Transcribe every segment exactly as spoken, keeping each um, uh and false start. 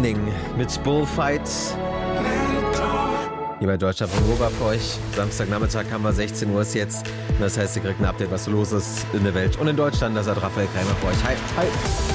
Evening mit Bullfights. Hier bei Deutschland von Nova für euch. Samstagnachmittag haben wir sechzehn Uhr ist jetzt. Das heißt, ihr kriegt ein Update, was so los ist in der Welt und in Deutschland. Das hat Raphael Keimer für euch. Hi, hi.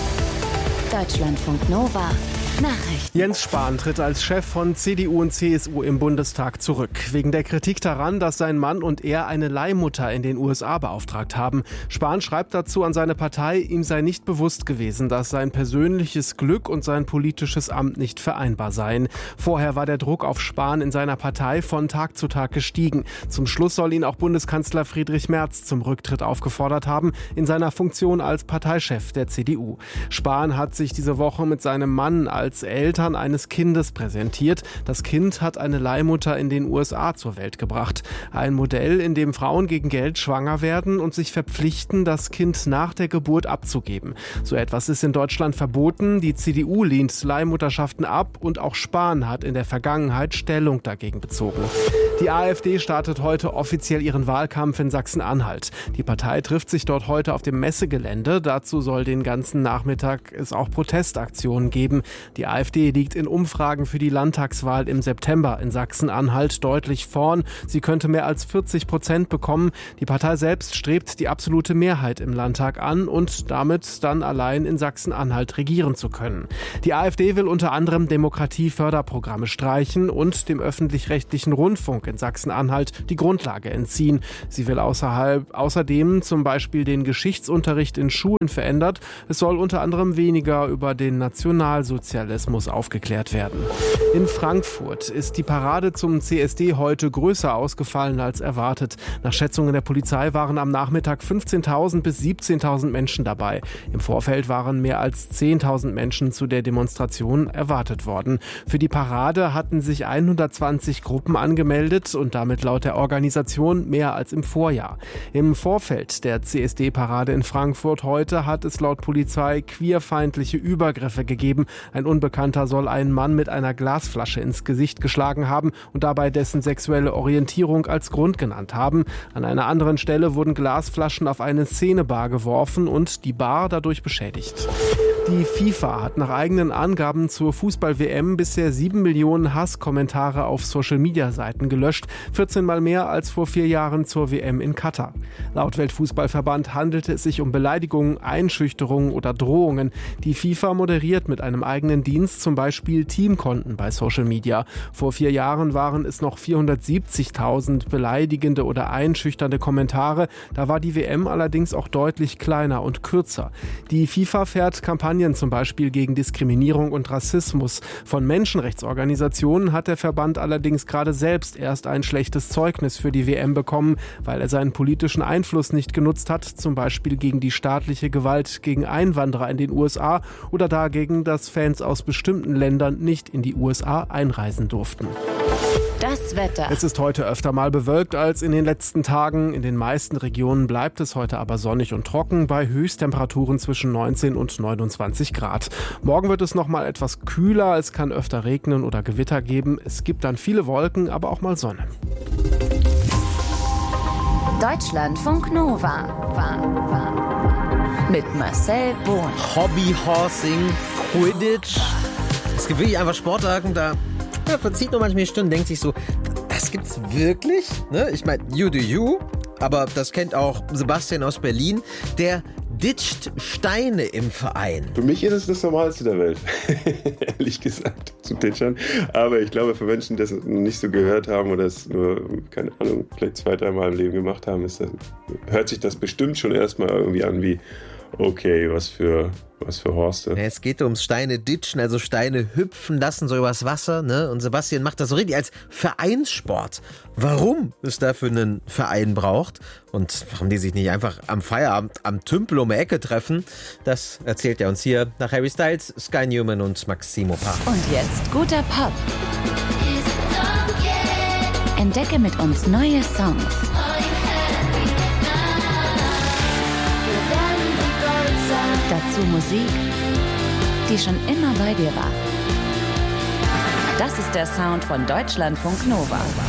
Deutschlandfunk Nova. Nachrichten. Jens Spahn tritt als Chef von C D U und C S U im Bundestag zurück. Wegen der Kritik daran, dass sein Mann und er eine Leihmutter in den U S A beauftragt haben. Spahn schreibt dazu an seine Partei, ihm sei nicht bewusst gewesen, dass sein persönliches Glück und sein politisches Amt nicht vereinbar seien. Vorher war der Druck auf Spahn in seiner Partei von Tag zu Tag gestiegen. Zum Schluss soll ihn auch Bundeskanzler Friedrich Merz zum Rücktritt aufgefordert haben, in seiner Funktion als Parteichef der C D U. Spahn hat sich diese Woche mit seinem Mann als als Eltern eines Kindes präsentiert. Das Kind hat eine Leihmutter in den U S A zur Welt gebracht. Ein Modell, in dem Frauen gegen Geld schwanger werden und sich verpflichten, das Kind nach der Geburt abzugeben. So etwas ist in Deutschland verboten. Die C D U lehnt Leihmutterschaften ab und auch Spahn hat in der Vergangenheit Stellung dagegen bezogen. Die AfD startet heute offiziell ihren Wahlkampf in Sachsen-Anhalt. Die Partei trifft sich dort heute auf dem Messegelände. Dazu soll den ganzen Nachmittag es auch Protestaktionen geben. Die AfD liegt in Umfragen für die Landtagswahl im September in Sachsen-Anhalt deutlich vorn. Sie könnte mehr als vierzig Prozent bekommen. Die Partei selbst strebt die absolute Mehrheit im Landtag an und damit dann allein in Sachsen-Anhalt regieren zu können. Die AfD will unter anderem Demokratieförderprogramme streichen und dem öffentlich-rechtlichen Rundfunk in Sachsen-Anhalt die Grundlage entziehen. Sie will außerhalb, außerdem zum Beispiel den Geschichtsunterricht in Schulen verändert. Es soll unter anderem weniger über den Nationalsozialismus aufgeklärt werden. In Frankfurt ist die Parade zum C S D heute größer ausgefallen als erwartet. Nach Schätzungen der Polizei waren am Nachmittag fünfzehntausend bis siebzehntausend Menschen dabei. Im Vorfeld waren mehr als zehntausend Menschen zu der Demonstration erwartet worden. Für die Parade hatten sich hundertzwanzig Gruppen angemeldet und damit laut der Organisation mehr als im Vorjahr. Im Vorfeld der C S D-Parade in Frankfurt heute hat es laut Polizei queerfeindliche Übergriffe gegeben. Ein Unbekannter soll einen Mann mit einer Glasflasche ins Gesicht geschlagen haben und dabei dessen sexuelle Orientierung als Grund genannt haben. An einer anderen Stelle wurden Glasflaschen auf eine Szenebar geworfen und die Bar dadurch beschädigt. Die FIFA hat nach eigenen Angaben zur Fußball-W M bisher sieben Millionen Hasskommentare auf Social-Media-Seiten gelöscht, vierzehn Mal mehr als vor vier Jahren zur W M in Katar. Laut Weltfußballverband handelte es sich um Beleidigungen, Einschüchterungen oder Drohungen. Die FIFA moderiert mit einem eigenen Dienst zum Beispiel Teamkonten bei Social Media. Vor vier Jahren waren es noch vierhundertsiebzigtausend beleidigende oder einschüchternde Kommentare. Da war die W M allerdings auch deutlich kleiner und kürzer. Die FIFA fährt Kampagnen zum Beispiel gegen Diskriminierung und Rassismus. Von Menschenrechtsorganisationen hat der Verband allerdings gerade selbst erst ein schlechtes Zeugnis für die W M bekommen, weil er seinen politischen Einfluss nicht genutzt hat, zum Beispiel gegen die staatliche Gewalt gegen Einwanderer in den U S A oder dagegen, dass Fans aus bestimmten Ländern nicht in die U S A einreisen durften. Das Wetter. Es ist heute öfter mal bewölkt als in den letzten Tagen. In den meisten Regionen bleibt es heute aber sonnig und trocken bei Höchsttemperaturen zwischen neunzehn und neunundzwanzig Grad. Morgen wird es noch mal etwas kühler. Es kann öfter regnen oder Gewitter geben. Es gibt dann viele Wolken, aber auch mal Sonne. Deutschlandfunk Nova. War, war. Mit Marcel Bohn. Hobbyhorsing, Quidditch. Es gibt wirklich einfach Sportarten, da ja, verzieht nur manchmal die Stirn, denkt sich so, das gibt's wirklich? Ne? Ich meine, you do you, aber das kennt auch Sebastian aus Berlin, der ditcht Steine im Verein. Für mich ist es das Normalste der Welt, ehrlich gesagt, zu ditchern. Aber ich glaube, für Menschen, die das noch nicht so gehört haben oder es nur, keine Ahnung, vielleicht zwei, dreimal im Leben gemacht haben, ist das, hört sich das bestimmt schon erstmal irgendwie an wie, okay, was für, was für Horste. Ja, es geht ums Steine ditchen, also Steine hüpfen lassen, so übers Wasser, ne? Und Sebastian macht das so richtig als Vereinssport. Warum es dafür einen Verein braucht und warum die sich nicht einfach am Feierabend am Tümpel um die Ecke treffen, das erzählt er uns hier nach Harry Styles, Sky Newman und Maximo Park. Und jetzt guter Pop. Entdecke mit uns neue Songs. Dazu Musik, die schon immer bei dir war. Das ist der Sound von Deutschlandfunk Nova.